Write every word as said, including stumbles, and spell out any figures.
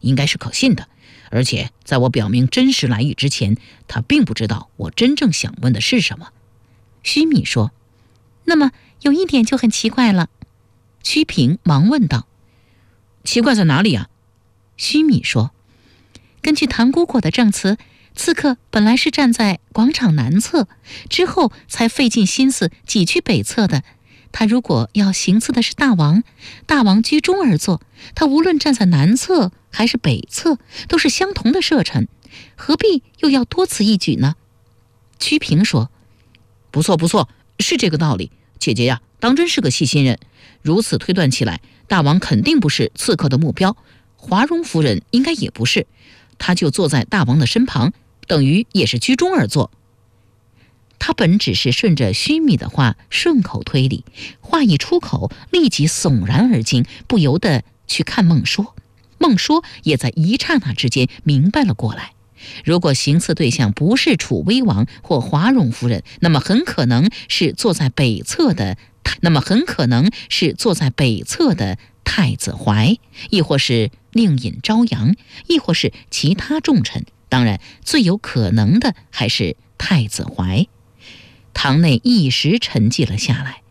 应该是可信的。而且在我表明真实来意之前，他并不知道我真正想问的是什么。须弥说：那么有一点就很奇怪了。屈平忙问道：奇怪在哪里啊？须弥说：根据唐姑果的证词，刺客本来是站在广场南侧，之后才费尽心思挤去北侧的。他如果要行刺的是大王，大王居中而坐，他无论站在南侧还是北侧，都是相同的射程，何必又要多此一举呢？屈平说：不错不错，是这个道理。姐姐呀，当真是个细心人。如此推断起来，大王肯定不是刺客的目标，华容夫人应该也不是，她就坐在大王的身旁，等于也是居中而坐。他本只是顺着须弥的话顺口推理，话一出口，立即悚然而惊，不由得去看孟说。孟说也在一刹那之间明白了过来，如果行刺对象不是楚威王或华容夫人，那么很可能是坐在北侧的那么很可能是坐在北侧的太子怀，亦或是令尹朝阳，亦或是其他重臣。当然最有可能的还是太子怀。堂内一时沉寂了下来。